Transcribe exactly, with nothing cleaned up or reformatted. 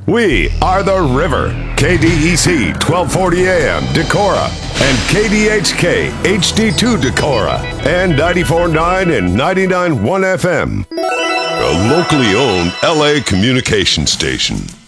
We are the River. K D E C twelve forty A M Decorah and K D H K H D two Decorah and ninety-four point nine and ninety-nine point one F M. A locally owned L A communication station.